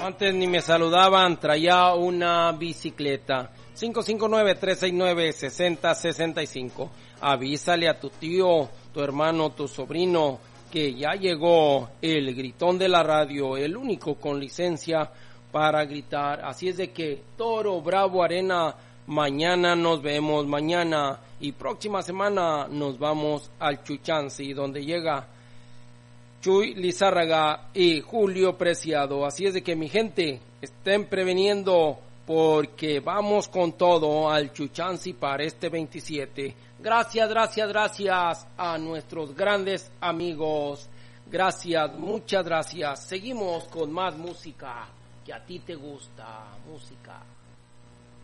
Antes ni me saludaban, traía una bicicleta. 559-369-6065. Avísale a tu tío, tu hermano, tu sobrino, que ya llegó el gritón de la radio, el único con licencia para gritar. Así es de que Toro Bravo Arena, mañana nos vemos, mañana y próxima semana nos vamos al Chuchansi, donde llega Chuy Lizárraga y Julio Preciado. Así es de que mi gente, estén preveniendo porque vamos con todo al Chuchansi para este 27. Gracias a nuestros grandes amigos. Gracias, muchas gracias. Seguimos con más música que a ti te gusta, música.